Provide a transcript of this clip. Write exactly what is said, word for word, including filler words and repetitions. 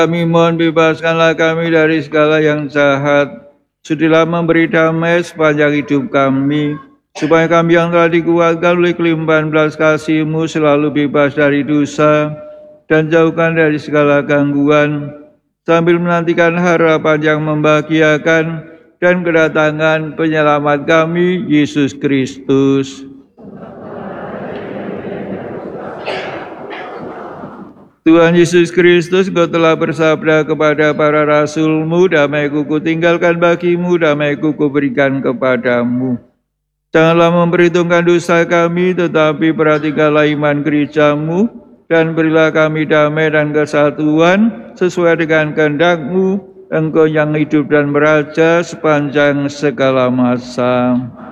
Kami mohon bebaskanlah kami dari segala yang jahat. Sudilah memberi damai sepanjang hidup kami, supaya kami yang telah dikuatkan oleh kelimpahan belas kasih-Mu selalu bebas dari dosa dan jauhkan dari segala gangguan, sambil menantikan harapan yang membahagiakan dan kedatangan penyelamat kami, Yesus Kristus. Tuhan Yesus Kristus, Engkau telah bersabda kepada para rasul-Mu, damai-Ku Kutinggalkan bagimu, damai-Ku Kuberikan kepadamu. Janganlah memperhitungkan dosa kami, tetapi perhatikanlah iman gereja-Mu, dan berilah kami damai dan kesatuan sesuai dengan kehendak-Mu, Engkau yang hidup dan beraja sepanjang segala masa.